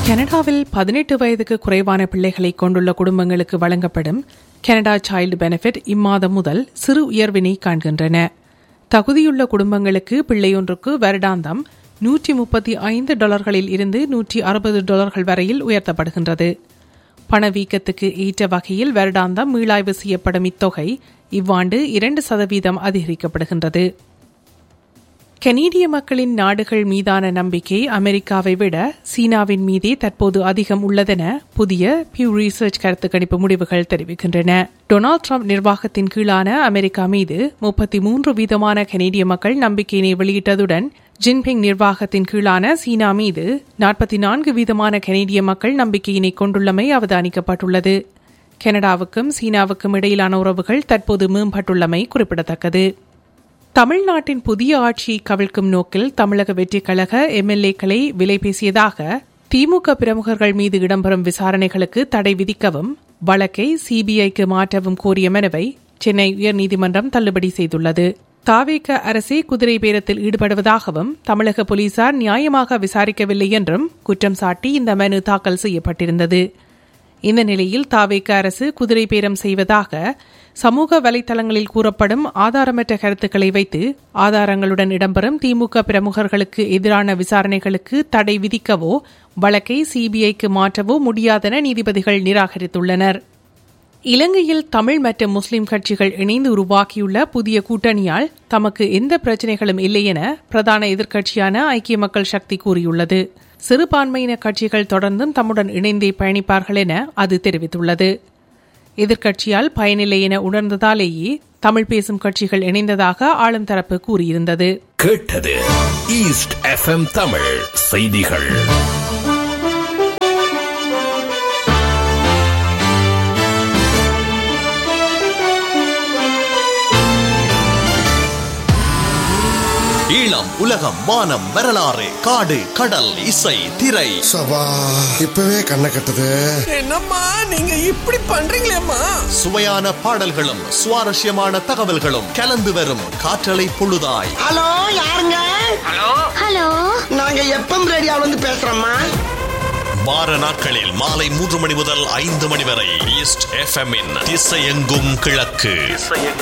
கனடாவில் 18 வயதுக்கு குறைவான பிள்ளைகளை கொண்டுள்ள குடும்பங்களுக்கு வழங்கப்படும் கனடா சைல்டு பெனிஃபிட் இம்மாதம் முதல் சிறு உயர்வினை காண்கின்றன. தகுதியுள்ள குடும்பங்களுக்கு பிள்ளையொன்றுக்கு வருடாந்தம் $135 இருந்து $160 வரையில் உயர்த்தப்படுகின்றது. பணவீக்கத்துக்கு ஏற்ற வகையில் வருடாந்தம் மீளாய்வு செய்யப்படும் இத்தொகை இவ்வாண்டு 2% அதிகரிக்கப்படுகின்றது. கனேடிய மக்களின் நாடுகள் மீதான நம்பிக்கை அமெரிக்காவை விட சீனாவின் மீதே தற்போது அதிகம் உள்ளதென புதிய பியூ ரிசர்ச் கருத்து கணிப்பு முடிவுகள் தெரிவிக்கின்றன. டொனால்ட் ட்ரம்ப் நிர்வாகத்தின் கீழான அமெரிக்கா மீது 33% கனேடிய மக்கள் நம்பிக்கையினை வெளியிட்டதுடன் ஜின்பிங் நிர்வாகத்தின் கீழான சீனா மீது 44% கனேடிய மக்கள் நம்பிக்கையினை கொண்டுள்ளமை அவதானிக்கப்பட்டுள்ளது. கனடாவுக்கும் சீனாவுக்கும் இடையிலான உறவுகள் தற்போது மேம்பட்டுள்ளமை குறிப்பிடத்தக்கது. தமிழ்நாட்டின் புதிய ஆட்சியை கவிழ்க்கும் நோக்கில் தமிழக வெற்றிக் கழக எம்எல்ஏக்களை விலை பேசியதாக திமுக பிரமுகர்கள் மீது இடம்பெறும் விசாரணைகளுக்கு தடை விதிக்கவும் வழக்கை சிபிஐக்கு மாற்றவும் கோரிய மனுவை சென்னை உயர்நீதிமன்றம் தள்ளுபடி செய்துள்ளது. தாவேக அரசே குதிரை பேரத்தில் ஈடுபடுவதாகவும் தமிழக போலீசார் நியாயமாக விசாரிக்கவில்லை என்றும் குற்றம் சாட்டி இந்த மனு தாக்கல் செய்யப்பட்டிருந்தது. இந்த நிலையில் தாவேக அரசு குதிரை பேரம் செய்வதாக சமூக வலைதளங்களில் கூறப்படும் ஆதாரமற்ற கருத்துக்களை வைத்து ஆதாரங்களுடன் இடம்பெறும் திமுக பிரமுகர்களுக்கு எதிரான விசாரணைகளுக்கு தடை விதிக்கவோ வழக்கை சிபிஐக்கு மாற்றவோ முடியாதென நீதிபதிகள் நிராகரித்துள்ளனர். இலங்கையில் தமிழ் மற்றும் முஸ்லிம் கட்சிகள் இணைந்து உருவாக்கியுள்ள புதிய கூட்டணியால் தமக்கு எந்த பிரச்சினைகளும் இல்லை என பிரதான எதிர்க்கட்சியான ஐக்கிய மக்கள் சக்தி கூறியுள்ளது. சிறுபான்மையின கட்சிகள் தொடர்ந்தும் தம்முடன் இணைந்தே பயணிப்பார்கள் என அது தெரிவித்துள்ளது. எதிர்க்கட்சியால் பயனில்லை என உணர்ந்ததாலேயே தமிழ் பேசும் கட்சிகள் இணைந்ததாக ஆளும் தரப்பு கூறியிருந்தது. கேட்டது ஈஸ்ட் எஃப்எம் தமிழ் செய்திகள். ஈழம், உலகம், வானம், வரலாறு, காடு, கடல், இசை, திரை. சபா இப்பவே கண்ண கட்டுது. என்னம்மா நீங்க இப்படி பண்றீங்களேம்மா? சுவையான பாடல்களும் சுவாரஸ்யமான தகவல்களும் கலந்து வரும் காற்றலை பொழுதாய். ஹலோ, யாருங்க? ஹலோ ஹலோ, நாங்க எப்பம் ரேடியோல இருந்து பேசுறோம்மா. வார நாட்களில் மாலை 3 மணி முதல் 5 மணி வரை ஈஸ்ட் எஃப்எம் இன் திசையெங்கும் கிழக்கு.